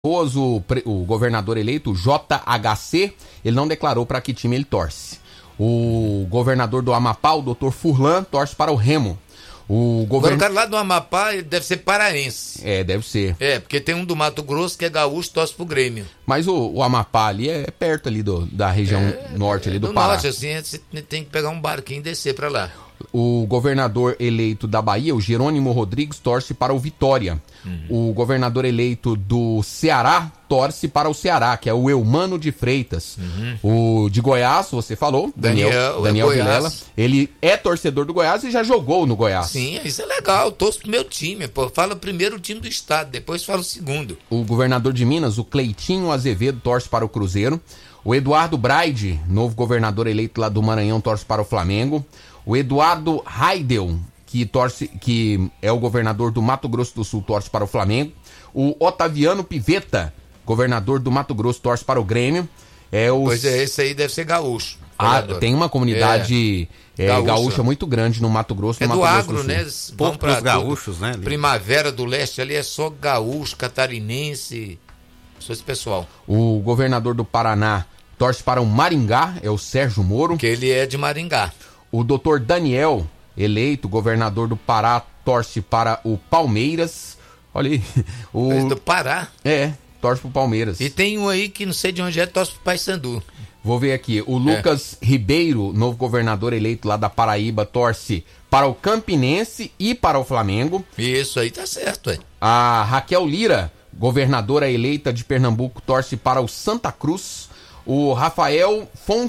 O governador eleito, JHC, ele não declarou para que time ele torce. O governador do Amapá, o Dr. Furlan, torce para o Remo. O cara lá do Amapá, ele deve ser paraense. Deve ser. Porque tem um do Mato Grosso que é gaúcho, torce pro Grêmio. Mas o Amapá ali é perto ali da região norte ali do Pará. Norte, assim, você tem que pegar um barquinho e descer para lá. O governador eleito da Bahia, o Jerônimo Rodrigues, torce para o Vitória. O governador eleito do Ceará torce para o Ceará, que é o Eumano de Freitas. O de Goiás, você falou, Daniel Vilela, ele é torcedor do Goiás e já jogou no Goiás. Sim, isso é legal, torço pro meu time. Fala primeiro o time do estado, depois fala o segundo. O governador de Minas, o Cleitinho Azevedo, torce para o Cruzeiro. O Eduardo Braide, novo governador eleito lá do Maranhão, torce para o Flamengo. O Eduardo Heidel, que é o governador do Mato Grosso do Sul, torce para o Flamengo. O Otaviano Pivetta, governador do Mato Grosso, torce para o Grêmio. Esse aí deve ser gaúcho. Tem uma comunidade gaúcha muito grande no Mato Grosso. No Mato Grosso do Sul. Né? Poucos gaúchos, né? Ali. Primavera do Leste ali é só gaúcho, catarinense, só esse pessoal. O governador do Paraná torce para o Maringá, é o Sérgio Moro. Que ele é de Maringá. O doutor Daniel, eleito governador do Pará, torce para o Palmeiras. Olha aí. Do Pará? Torce para o Palmeiras. E tem um aí que não sei de onde torce para o Paysandu. Vou ver aqui. O Lucas Ribeiro, novo governador eleito lá da Paraíba, torce para o Campinense e para o Flamengo. Isso aí tá certo, A Raquel Lira, governadora eleita de Pernambuco, torce para o Santa Cruz. O Rafael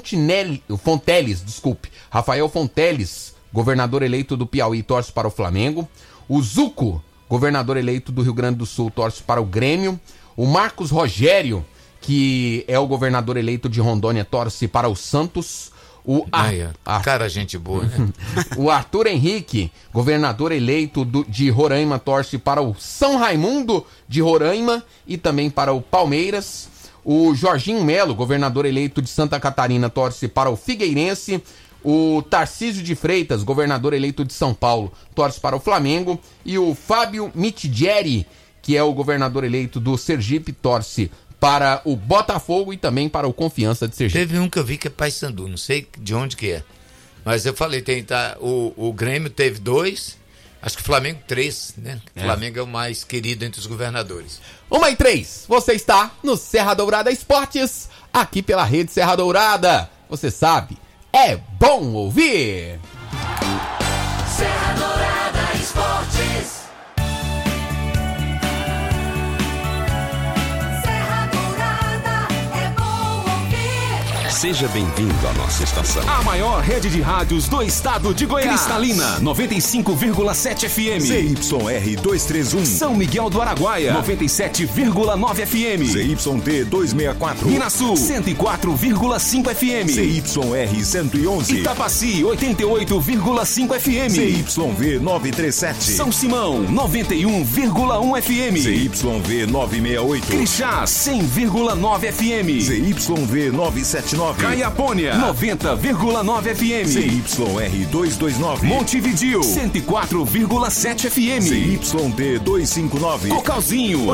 Fonteles, governador eleito do Piauí, torce para o Flamengo. O Zuco, governador eleito do Rio Grande do Sul, torce para o Grêmio. O Marcos Rogério, que é o governador eleito de Rondônia, torce para o Santos. Cara, gente boa, né? O Arthur Henrique, governador eleito de Roraima, torce para o São Raimundo de Roraima e também para o Palmeiras. O Jorginho Melo, governador eleito de Santa Catarina, torce para o Figueirense. O Tarcísio de Freitas, governador eleito de São Paulo, torce para o Flamengo. E o Fábio Mitidieri, que é o governador eleito do Sergipe, torce para o Botafogo e também para o Confiança de Sergipe. Teve um que eu vi que é Paysandu, não sei de onde que é. Mas eu falei, o Grêmio teve 2, acho que o Flamengo 3, né? O Flamengo é o mais querido entre os governadores. 1h03, você está no Serra Dourada Esportes, aqui pela Rede Serra Dourada. Você sabe, é bom ouvir. Serra Dourada Esportes. Serra Dourada, é bom ouvir. Seja bem-vindo à nossa estação. A maior rede de rádios do estado de Goiás. Cristalina, 95,7 FM. ZYR 231. São Miguel do Araguaia, 97,9 FM. ZYD 264. Minasul, 104,5 FM. ZYR 111. Itapaci, 88,5 FM. ZYV 937. São Simão, 91,1 FM. ZYV 968. Crixás, 100,9 FM. ZYV 979. Caiapônia, 90,9 FM. ZYR 229. Montevidil, 104,7 FM. ZYD 259. Cocalzinho,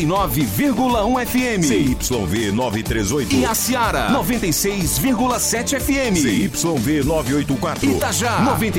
89,1 FM. ZYV 938. E Aciara, 96,7 FM. ZYV 984. Itajá,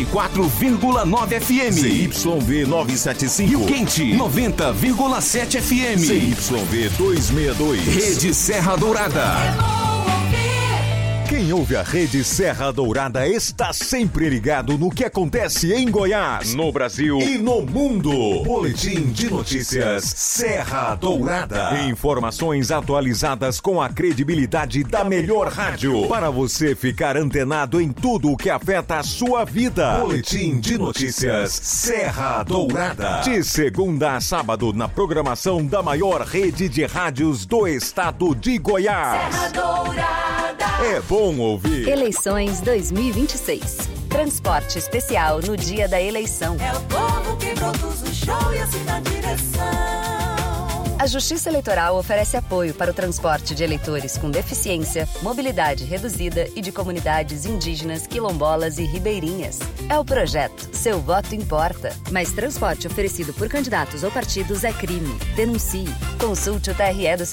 94,9 FM. ZYV 975. Rio Quente, 90,7 FM. ZYV 262. Rede Serra Dourada. Quem ouve a Rede Serra Dourada está sempre ligado no que acontece em Goiás, no Brasil e no mundo. Boletim de notícias Serra Dourada. Informações atualizadas com a credibilidade da melhor rádio, para você ficar antenado em tudo o que afeta a sua vida. Boletim de notícias Serra Dourada. De segunda a sábado na programação da maior rede de rádios do estado de Goiás. Serra Dourada. É bom ouvir. Eleições 2026. Transporte especial no dia da eleição. É o povo que produz o show e assim na direção. A Justiça Eleitoral oferece apoio para o transporte de eleitores com deficiência, mobilidade reduzida e de comunidades indígenas, quilombolas e ribeirinhas. É o projeto Seu Voto Importa. Mas transporte oferecido por candidatos ou partidos é crime. Denuncie. Consulte o TRE do